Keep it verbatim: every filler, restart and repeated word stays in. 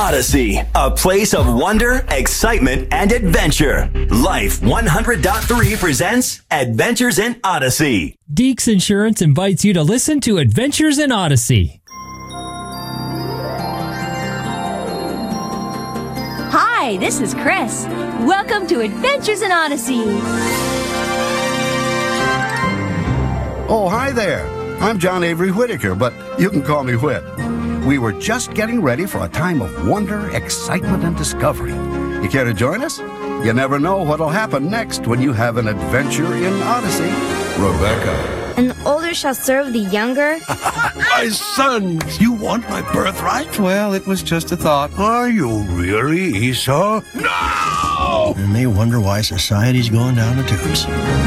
Odyssey, a place of wonder, excitement, and adventure. Life one hundred point three presents Adventures in Odyssey. Deeks Insurance invites you to listen to Adventures in Odyssey. Hi, this is Chris. Welcome to Adventures in Odyssey. Oh, hi there. I'm John Avery Whitaker, but you can call me Whit. We were just getting ready for a time of wonder, excitement, and discovery. You care to join us? You never know what'll happen next when you have an adventure in Odyssey. Rebecca. An older shall serve the younger? My son, you want my birthright? Well, it was just a thought. Are you really, Esau? No! And they wonder why society's going down the tubes.